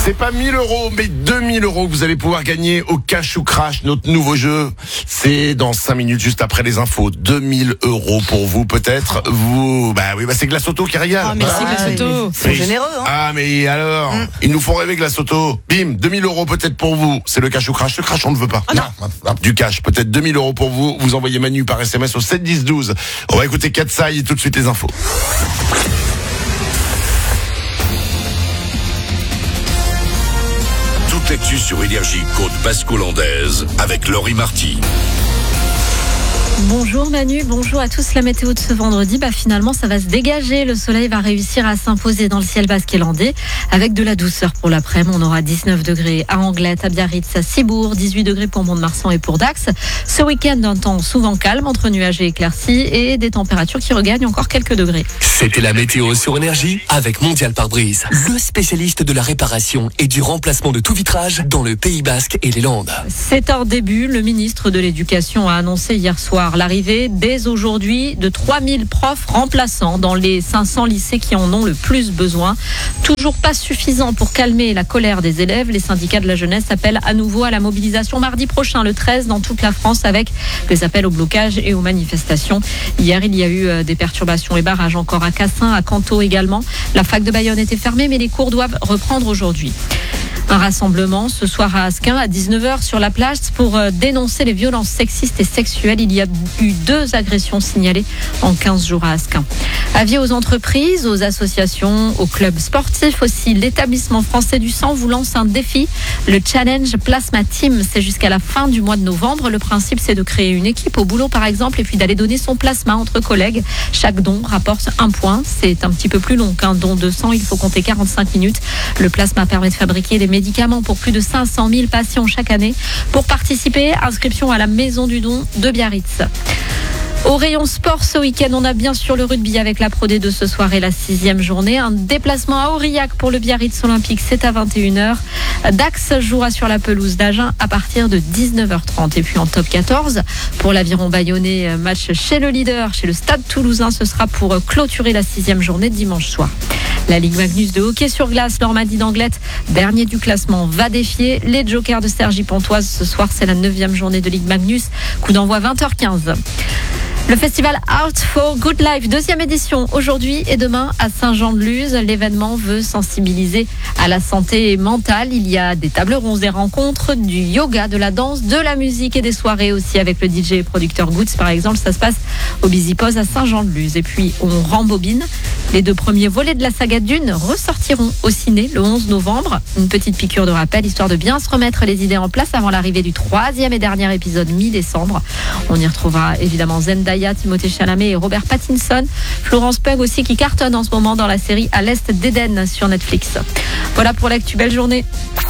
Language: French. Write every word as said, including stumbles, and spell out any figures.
C'est pas mille euros, mais deux mille euros que vous allez pouvoir gagner au Cash ou Crash, notre nouveau jeu. C'est dans cinq minutes, juste après les infos. deux mille euros pour vous, peut-être. Vous, bah oui, bah c'est Glace Auto qui régale. Oh, merci bah, Glace Auto. Ils sont généreux, hein. Ah, mais alors, mm. ils nous font rêver Glace Auto. Bim, deux mille euros peut-être pour vous. C'est le Cash ou Crash. Le Crash, on ne veut pas. Oh, non. non. Du cash, peut-être deux mille euros pour vous. Vous envoyez Manu par S M S au sept dix douze. On va écouter Katsai et tout de suite les infos. Toute l'actu sur Énergie Côte Basque-Hollandaise avec Laurie Marty. Bonjour Manu, bonjour à tous. La météo de ce vendredi, bah finalement ça va se dégager. Le soleil va réussir à s'imposer dans le ciel basque-hollandais avec de la douceur pour l'après-midi. On aura dix-neuf degrés à Anglet, à Biarritz, à Cibourg, dix-huit degrés pour Mont-de-Marsan et pour Dax. Ce week-end, un temps souvent calme entre nuages et éclaircies et des températures qui regagnent encore quelques degrés. C'était la météo sur Énergie avec Mondial Pare-Brise, le spécialiste de la réparation et du remplacement de tout vitrage dans le Pays Basque et les Landes. C'est un début. Le ministre de l'Éducation a annoncé hier soir l'arrivée dès aujourd'hui de trois mille profs remplaçants dans les cinq cents lycées qui en ont le plus besoin. Toujours pas suffisant pour calmer la colère des élèves. Les syndicats de la jeunesse appellent à nouveau à la mobilisation mardi prochain, le treize, dans toute la France, avec des appels au blocage et aux manifestations. Hier, il y a eu des perturbations et barrages encore à Cassin, à Canto également. La fac de Bayonne était fermée, mais les cours doivent reprendre aujourd'hui. Un rassemblement ce soir à Asquin à dix-neuf heures sur la plage pour dénoncer les violences sexistes et sexuelles. Il y a eu deux agressions signalées en quinze jours à Asquin. Avis aux entreprises, aux associations, aux clubs sportifs aussi. L'établissement français du sang vous lance un défi, le Challenge Plasma Team. C'est jusqu'à la fin du mois de novembre. Le principe, c'est de créer une équipe au boulot par exemple et puis d'aller donner son plasma entre collègues. Chaque don rapporte un point. C'est un petit peu plus long qu'un don de sang. Il faut compter quarante-cinq minutes. Le plasma permet de fabriquer des médicaments pour plus de cinq cent mille patients chaque année. Pour participer, inscription à la Maison du Don de Biarritz. Au rayon sport ce week-end, on a bien sûr le rugby avec la Pro D deux ce soir et la sixième journée. Un déplacement à Aurillac pour le Biarritz Olympique, c'est à vingt et une heures. Dax jouera sur la pelouse d'Agen à partir de dix-neuf heures trente. Et puis en top quatorze, pour l'Aviron Bayonnais, match chez le leader, chez le Stade Toulousain. Ce sera pour clôturer la sixième journée dimanche soir. La Ligue Magnus de hockey sur glace, Normandie d'Anglette, dernier du classement, va défier les Jokers de Cergy-Pontoise. Ce soir, c'est la neuvième journée de Ligue Magnus. Coup d'envoi vingt heures quinze. Le festival Art for Good Life, deuxième édition, aujourd'hui et demain à Saint-Jean-de-Luz. L'événement veut sensibiliser à la santé mentale. Il y a des tables rondes, des rencontres, du yoga, de la danse, de la musique et des soirées aussi avec le D J et producteur Goods par exemple. Ça se passe au Busy Pose à Saint-Jean-de-Luz. Et puis on rembobine. Les deux premiers volets de la saga Dune ressortiront au ciné le onze novembre. Une petite piqûre de rappel histoire de bien se remettre les idées en place avant l'arrivée du troisième et dernier épisode mi-décembre. On y retrouvera évidemment Zendaya, Timothée Chalamet et Robert Pattinson. Florence Pugh aussi qui cartonne en ce moment dans la série À l'Est d'Éden sur Netflix. Voilà pour l'actu. Belle journée.